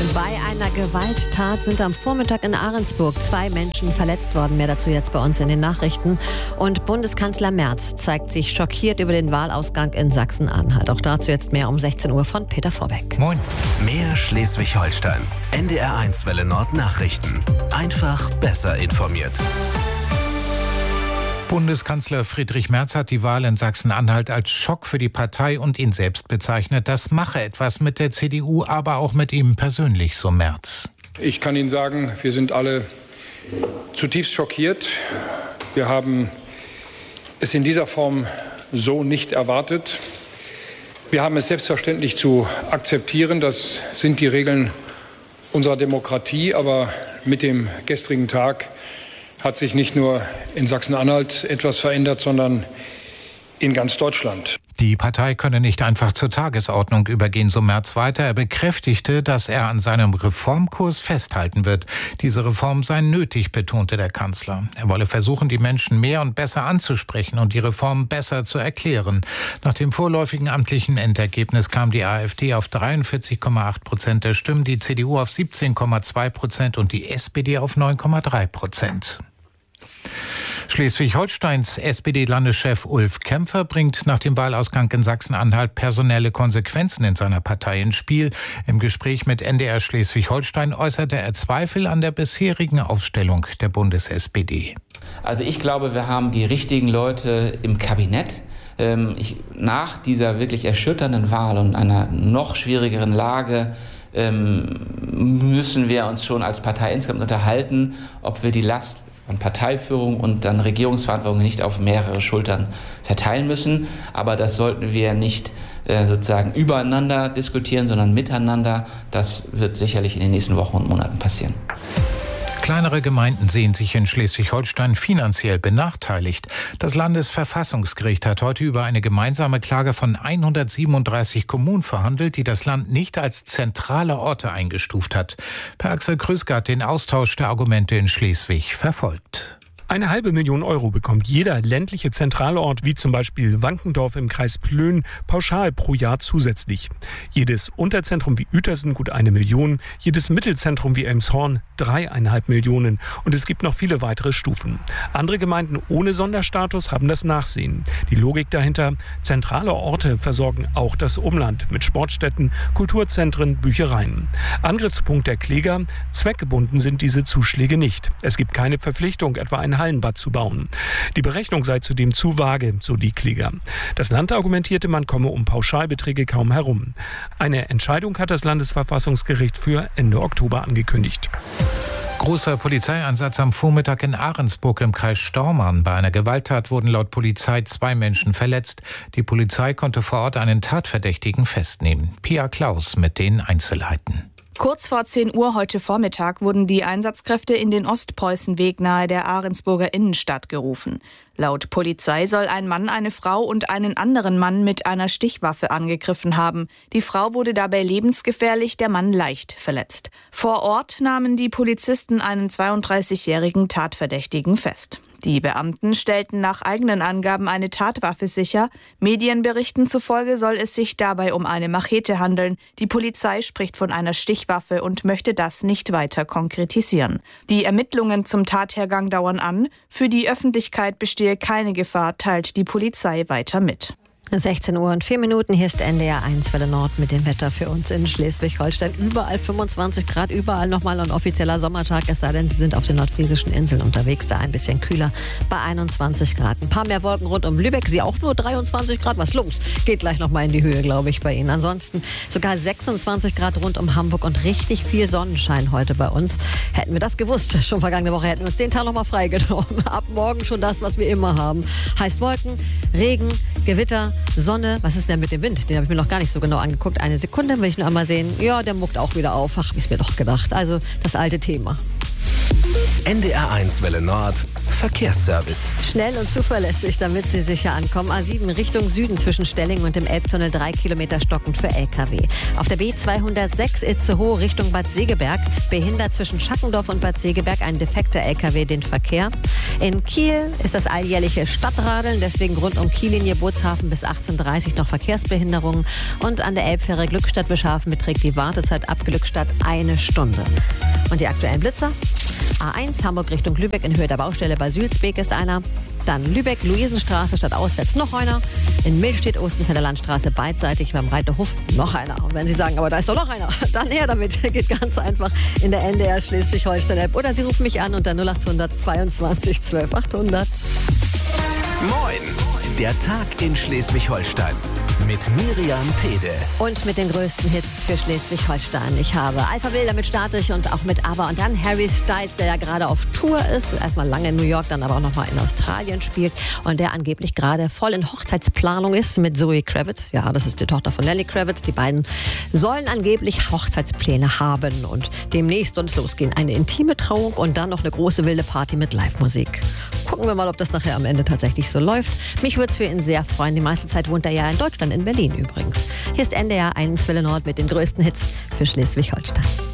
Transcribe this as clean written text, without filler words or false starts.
Bei einer Gewalttat sind am Vormittag in Ahrensburg 2 Menschen verletzt worden. Mehr dazu jetzt bei uns in den Nachrichten. Und Bundeskanzler Merz zeigt sich schockiert über den Wahlausgang in Sachsen-Anhalt. Auch dazu jetzt mehr um 16 Uhr von Peter Vorbeck. Moin. Mehr Schleswig-Holstein. NDR1 Welle Nord Nachrichten. Einfach besser informiert. Bundeskanzler Friedrich Merz hat die Wahl in Sachsen-Anhalt als Schock für die Partei und ihn selbst bezeichnet. Das mache etwas mit der CDU, aber auch mit ihm persönlich, so Merz. Ich kann Ihnen sagen, wir sind alle zutiefst schockiert. Wir haben es in dieser Form so nicht erwartet. Wir haben es selbstverständlich zu akzeptieren. Das sind die Regeln unserer Demokratie. Aber mit dem gestrigen Tag hat sich nicht nur in Sachsen-Anhalt etwas verändert, sondern in ganz Deutschland. Die Partei könne nicht einfach zur Tagesordnung übergehen, so Merz weiter. Er bekräftigte, dass er an seinem Reformkurs festhalten wird. Diese Reform sei nötig, betonte der Kanzler. Er wolle versuchen, die Menschen mehr und besser anzusprechen und die Reform besser zu erklären. Nach dem vorläufigen amtlichen Endergebnis kam die AfD auf 43,8% der Stimmen, die CDU auf 17,2% und die SPD auf 9,3%. Schleswig-Holsteins SPD-Landeschef Ulf Kämpfer bringt nach dem Wahlausgang in Sachsen-Anhalt personelle Konsequenzen in seiner Partei ins Spiel. Im Gespräch mit NDR Schleswig-Holstein äußerte er Zweifel an der bisherigen Aufstellung der Bundes-SPD. Also ich glaube, wir haben die richtigen Leute im Kabinett. Nach dieser wirklich erschütternden Wahl und einer noch schwierigeren Lage müssen wir uns schon als Partei insgesamt unterhalten, ob wir die Last von Parteiführung und dann Regierungsverantwortung nicht auf mehrere Schultern verteilen müssen. Aber das sollten wir nicht sozusagen übereinander diskutieren, sondern miteinander. Das wird sicherlich in den nächsten Wochen und Monaten passieren. Kleinere Gemeinden sehen sich in Schleswig-Holstein finanziell benachteiligt. Das Landesverfassungsgericht hat heute über eine gemeinsame Klage von 137 Kommunen verhandelt, die das Land nicht als zentrale Orte eingestuft hat. Per Axel Krüsker hat den Austausch der Argumente in Schleswig verfolgt. 500.000 Euro bekommt jeder ländliche Zentralort, wie zum Beispiel Wankendorf im Kreis Plön, pauschal pro Jahr zusätzlich. Jedes Unterzentrum wie Uetersen gut 1 Million, jedes Mittelzentrum wie Elmshorn 3,5 Millionen. Und es gibt noch viele weitere Stufen. Andere Gemeinden ohne Sonderstatus haben das Nachsehen. Die Logik dahinter: zentrale Orte versorgen auch das Umland mit Sportstätten, Kulturzentren, Büchereien. Angriffspunkt der Kläger: zweckgebunden sind diese Zuschläge nicht. Es gibt keine Verpflichtung, etwa ein Hallenbad zu bauen. Die Berechnung sei zudem zu vage, so die Kläger. Das Land argumentierte, man komme um Pauschalbeträge kaum herum. Eine Entscheidung hat das Landesverfassungsgericht für Ende Oktober angekündigt. Großer Polizeieinsatz am Vormittag in Ahrensburg im Kreis Stormarn. Bei einer Gewalttat wurden laut Polizei 2 Menschen verletzt. Die Polizei konnte vor Ort einen Tatverdächtigen festnehmen. Pia Klaus mit den Einzelheiten. Kurz vor 10 Uhr heute Vormittag wurden die Einsatzkräfte in den Ostpreußenweg nahe der Ahrensburger Innenstadt gerufen. Laut Polizei soll ein Mann eine Frau und einen anderen Mann mit einer Stichwaffe angegriffen haben. Die Frau wurde dabei lebensgefährlich, der Mann leicht verletzt. Vor Ort nahmen die Polizisten einen 32-jährigen Tatverdächtigen fest. Die Beamten stellten nach eigenen Angaben eine Tatwaffe sicher. Medienberichten zufolge soll es sich dabei um eine Machete handeln. Die Polizei spricht von einer Stichwaffe und möchte das nicht weiter konkretisieren. Die Ermittlungen zum Tathergang dauern an. Für die Öffentlichkeit bestehe keine Gefahr, teilt die Polizei weiter mit. 16 Uhr und 4 Minuten. Hier ist NDR1 Welle Nord mit dem Wetter für uns in Schleswig-Holstein. Überall 25 Grad, überall nochmal ein offizieller Sommertag. Es sei denn, Sie sind auf den nordfriesischen Inseln unterwegs. Da ein bisschen kühler bei 21 Grad. Ein paar mehr Wolken rund um Lübeck. Sie auch nur 23 Grad. Was los? Geht gleich nochmal in die Höhe, glaube ich, bei Ihnen. Ansonsten sogar 26 Grad rund um Hamburg und richtig viel Sonnenschein heute bei uns. Hätten wir das gewusst, schon vergangene Woche, hätten wir uns den Tag nochmal freigenommen. Ab morgen schon das, was wir immer haben. Heißt Wolken, Regen, Gewitter, Sonne. Was ist denn mit dem Wind? Den habe ich mir noch gar nicht so genau angeguckt. Eine Sekunde, will ich nur einmal sehen. Ja, der muckt auch wieder auf. Ach, hab ich mir doch gedacht. Also das alte Thema. NDR1 Welle Nord Verkehrsservice. Schnell und zuverlässig, damit Sie sicher ankommen. A7 Richtung Süden zwischen Stelling und dem Elbtunnel 3 Kilometer stockend für LKW. Auf der B206 Itzehoe Richtung Bad Segeberg behindert zwischen Schackendorf und Bad Segeberg ein defekter LKW den Verkehr. In Kiel ist das alljährliche Stadtradeln, deswegen rund um Kiellinie Bootshafen bis 18:30 Uhr noch Verkehrsbehinderungen. Und an der Elbfähre Glückstadt-Wischhafen beträgt die Wartezeit ab Glückstadt 1 Stunde. Und die aktuellen Blitzer? A1 Hamburg Richtung Lübeck in Höhe der Baustelle bei Sülzbeek ist einer. Dann Lübeck-Luisenstraße statt auswärts noch einer. In Millstedt Ostenfelder Landstraße beidseitig beim Reiterhof noch einer. Und wenn Sie sagen, aber da ist doch noch einer, dann her damit. Geht ganz einfach in der NDR Schleswig-Holstein-App. Oder Sie rufen mich an unter 0800 22 12 800. Moin, der Tag in Schleswig-Holstein. Mit Miriam Pede. Und mit den größten Hits für Schleswig-Holstein. Ich habe Alpha Will, damit starte ich, und auch mit Aber. Und dann Harry Styles, der ja gerade auf Tour ist. Erstmal lange in New York, dann aber auch nochmal in Australien spielt. Und der angeblich gerade voll in Hochzeitsplanung ist mit Zoe Kravitz. Ja, das ist die Tochter von Lenny Kravitz. Die beiden sollen angeblich Hochzeitspläne haben. Und demnächst soll es losgehen. Eine intime Trauung und dann noch eine große wilde Party mit Live-Musik. Gucken wir mal, ob das nachher am Ende tatsächlich so läuft. Mich würde es für ihn sehr freuen. Die meiste Zeit wohnt er ja in Deutschland, in Berlin übrigens. Hier ist NDR 1 Welle Nord mit den größten Hits für Schleswig-Holstein.